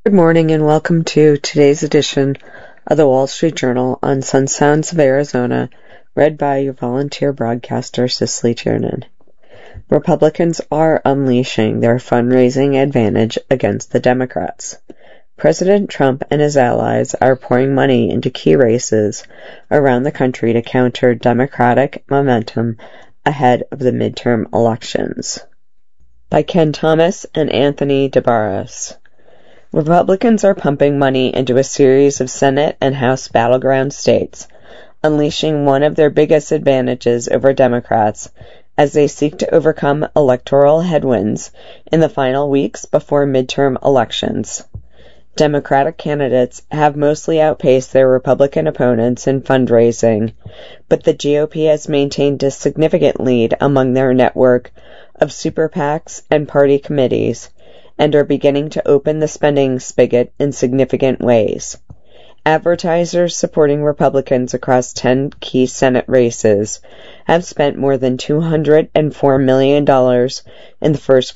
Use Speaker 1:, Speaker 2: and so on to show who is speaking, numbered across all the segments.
Speaker 1: Good morning and welcome to today's edition of the Wall Street Journal on Sun Sounds of Arizona, read by your volunteer broadcaster, Cicely Tiernan. Republicans are unleashing their fundraising advantage against the Democrats. President Trump and his allies are pouring money into key races around the country to counter Democratic momentum ahead of the midterm elections. By Ken Thomas and Anthony DeBarris. Republicans are pumping money into a series of Senate and House battleground states, unleashing one of their biggest advantages over Democrats as they seek to overcome electoral headwinds in the final weeks before midterm elections. Democratic candidates have mostly outpaced their Republican opponents in fundraising, but the GOP has maintained a significant lead among their network of super PACs and party committees, and are beginning to open the spending spigot in significant ways. Advertisers supporting Republicans across 10 key Senate races have spent more than $204 million in the first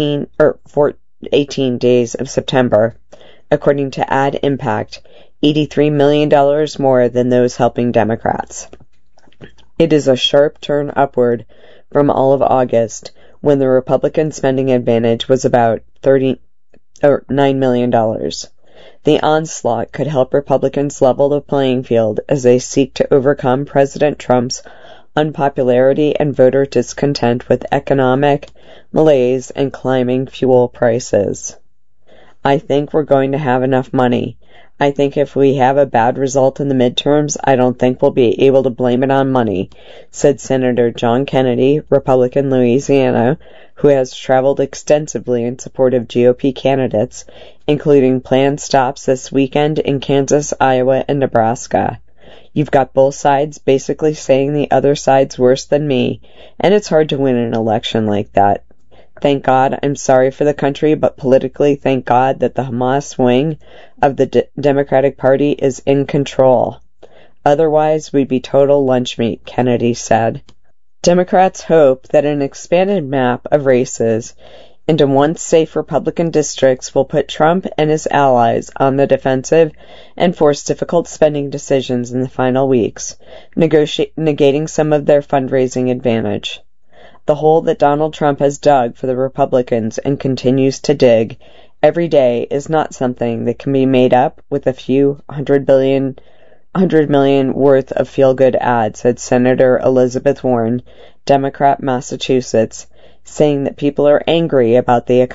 Speaker 1: 18 days of September, according to Ad Impact, $83 million more than those helping Democrats. It is a sharp turn upward from all of August, when the Republican spending advantage was about $9 million. The onslaught could help Republicans level the playing field as they seek to overcome President Trump's unpopularity and voter discontent with economic malaise and climbing fuel prices. I think we're going to have enough money. I think if we have a bad result in the midterms, I don't think we'll be able to blame it on money, said Senator John Kennedy, Republican Louisiana, who has traveled extensively in support of GOP candidates, including planned stops this weekend in Kansas, Iowa, and Nebraska. You've got both sides basically saying the other side's worse than me, and it's hard to win an election like that. Thank God, I'm sorry for the country, but politically, thank God that the Hamas wing of the Democratic Party is in control. Otherwise, we'd be total lunch meat, Kennedy said. Democrats hope that an expanded map of races into once safe Republican districts will put Trump and his allies on the defensive and force difficult spending decisions in the final weeks, negating some of their fundraising advantage. The hole that Donald Trump has dug for the Republicans and continues to dig every day is not something that can be made up with a few $100 million worth of feel-good ads, said Senator Elizabeth Warren, Democrat, Massachusetts, saying that people are angry about the